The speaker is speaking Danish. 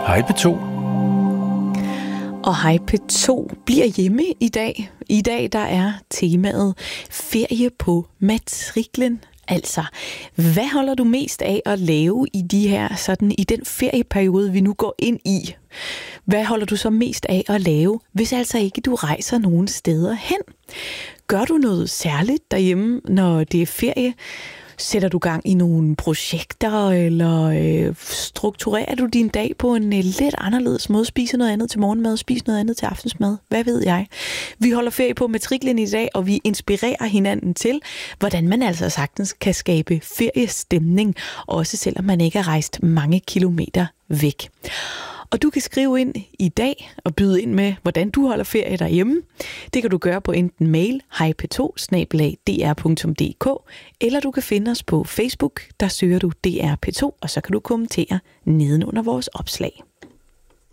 Hej P2. Og Hej P2 bliver hjemme i dag. I dag der er temaet ferie på matriklen. Altså, hvad holder du mest af at lave i i den ferieperiode, vi nu går ind i? Hvad holder du så mest af at lave, hvis altså ikke du rejser nogen steder hen? Gør du noget særligt derhjemme, når det er ferie? Sætter du gang i nogle projekter, eller strukturerer du din dag på en lidt anderledes måde? Spiser noget andet til morgenmad, spiser noget andet til aftensmad? Hvad ved jeg? Vi holder ferie på matriklen i dag, og vi inspirerer hinanden til, hvordan man altså sagtens kan skabe feriestemning, også selvom man ikke har rejst mange kilometer væk. Og du kan skrive ind i dag og byde ind med, hvordan du holder ferie derhjemme. Det kan du gøre på enten mail hejp2@dr.dk, eller du kan finde os på Facebook. Der søger du DR P2, og så kan du kommentere nedenunder vores opslag.